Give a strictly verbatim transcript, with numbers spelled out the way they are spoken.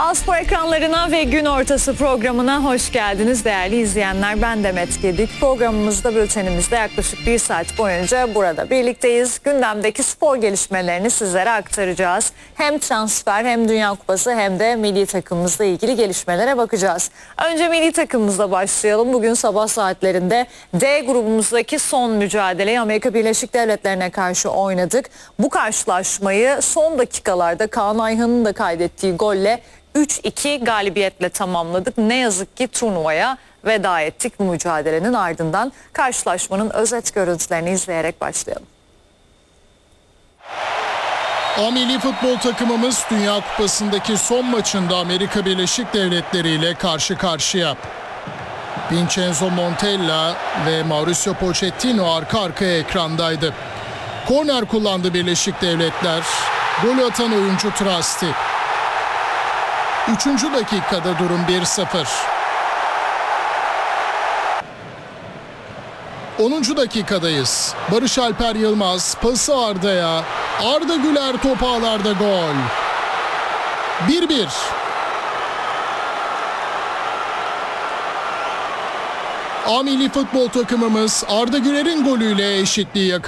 Spor ekranlarına ve gün ortası programına hoş geldiniz değerli izleyenler. Ben Demet Gedik. Programımızda, bültenimizde yaklaşık bir saat boyunca burada birlikteyiz. Gündemdeki spor gelişmelerini sizlere aktaracağız. Hem transfer, hem Dünya Kupası, hem de milli takımımızla ilgili gelişmelere bakacağız. Önce milli takımımızla başlayalım. Bugün sabah saatlerinde D grubumuzdaki son mücadeleyi Amerika Birleşik Devletleri'ne karşı oynadık. Bu karşılaşmayı son dakikalarda Kaan Ayhan'ın da kaydettiği golle üç iki galibiyetle tamamladık. Ne yazık ki turnuvaya veda ettik. Bu mücadelenin ardından karşılaşmanın özet görüntülerini izleyerek başlayalım. A milli futbol takımımız Dünya Kupası'ndaki son maçında Amerika Birleşik Devletleri ile karşı karşıya. Vincenzo Montella ve Mauricio Pochettino arka arkaya ekrandaydı. Korner kullandı Birleşik Devletler. Gol atan oyuncu Trasti. Üçüncü dakikada durum bir sıfır. Onuncu dakikadayız. Barış Alper Yılmaz pası Arda'ya. Arda Güler top ağlarda gol. bir bir. A milli futbol takımımız Arda Güler'in golüyle eşitliği yakaladı.